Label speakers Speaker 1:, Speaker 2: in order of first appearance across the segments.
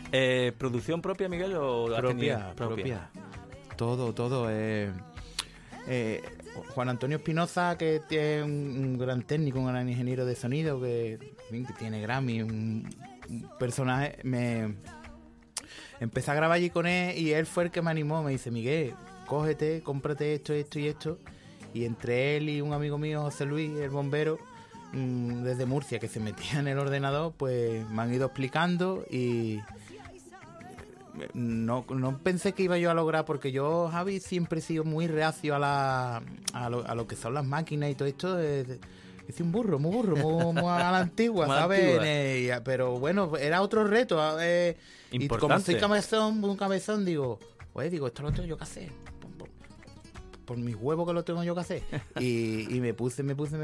Speaker 1: ¿Producción propia, Miguel, o has tenido?
Speaker 2: Propia. Todo. Juan Antonio Espinoza, que es un gran técnico, un gran ingeniero de sonido, que tiene Grammy, un personaje. Empecé a grabar allí con él y él fue el que me animó. Me dice: Miguel, cógete, cómprate esto y esto. Y entre él y un amigo mío, José Luis, el bombero, desde Murcia, que se metía en el ordenador, pues me han ido explicando y no pensé que iba yo a lograr, porque yo, Javi, siempre he sido muy reacio a lo que son las máquinas y todo esto. Es un burro, muy a la antigua, ¿sabes? Pero bueno, era otro reto. Y como soy un cabezón, digo, esto lo tengo yo que hacer. Por mis huevos que lo tengo yo que hacer. Y me puse.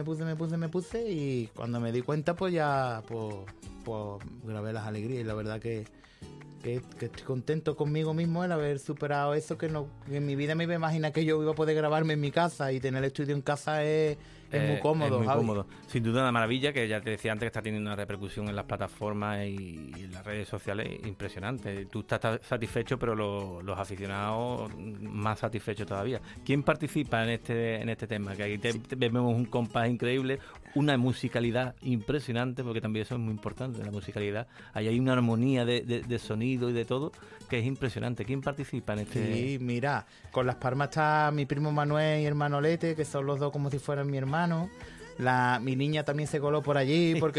Speaker 2: Y cuando me di cuenta, pues ya pues grabé Las Alegrías. Y la verdad que estoy contento conmigo mismo el haber superado eso, que en mi vida me iba a imaginar que yo iba a poder grabarme en mi casa, y tener el estudio en casa es muy cómodo.
Speaker 1: Es muy cómodo. Sin duda una maravilla, que ya te decía antes que está teniendo una repercusión en las plataformas y en las redes sociales impresionante. Tú estás satisfecho, pero los aficionados más satisfechos todavía. ¿Quién participa en este tema? Que ahí vemos un compás increíble, una musicalidad impresionante, porque también eso es muy importante, la musicalidad. Ahí hay una armonía de sonido y de todo que es impresionante. ¿Quién participa en este?
Speaker 2: Sí, mira, con las palmas está mi primo Manuel y hermano Lete, que son los dos como si fueran mi hermano. Mi niña también se coló por allí porque